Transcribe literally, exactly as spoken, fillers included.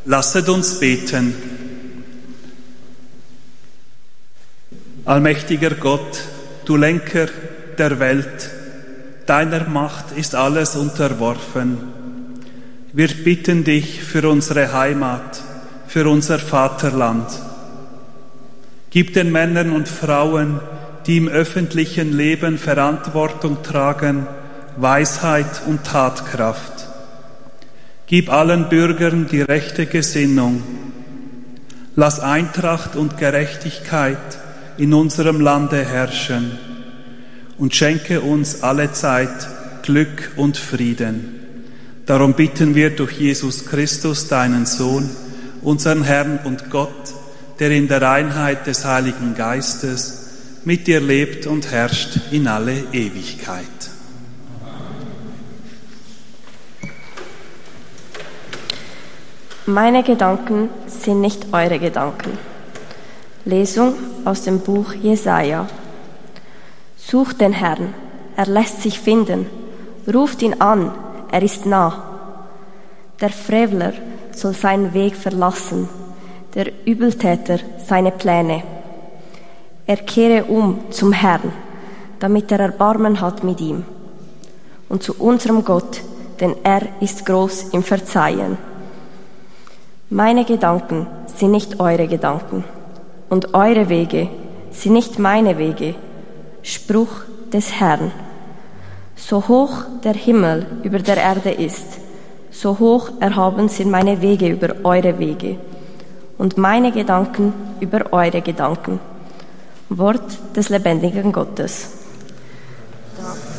Lasset uns beten. Allmächtiger Gott, du Lenker der Welt, deiner Macht ist alles unterworfen. Wir bitten dich für unsere Heimat, für unser Vaterland. Gib den Männern und Frauen, die im öffentlichen Leben Verantwortung tragen, Weisheit und Tatkraft. Gib allen Bürgern die rechte Gesinnung. Lass Eintracht und Gerechtigkeit in unserem Lande herrschen und schenke uns allezeit Glück und Frieden. Darum bitten wir durch Jesus Christus, deinen Sohn, unseren Herrn und Gott, der in der Einheit des Heiligen Geistes mit dir lebt und herrscht in alle Ewigkeit. Meine Gedanken sind nicht eure Gedanken. Lesung aus dem Buch Jesaja. Sucht den Herrn, er lässt sich finden. Ruft ihn an, er ist nah. Der Frevler soll seinen Weg verlassen, der Übeltäter seine Pläne. Er kehre um zum Herrn, damit er Erbarmen hat mit ihm. Und zu unserem Gott, denn er ist groß im Verzeihen. Meine Gedanken sind nicht eure Gedanken, und eure Wege sind nicht meine Wege. Spruch des Herrn. So hoch der Himmel über der Erde ist, so hoch erhaben sind meine Wege über eure Wege, und meine Gedanken über eure Gedanken. Wort des lebendigen Gottes. Danke.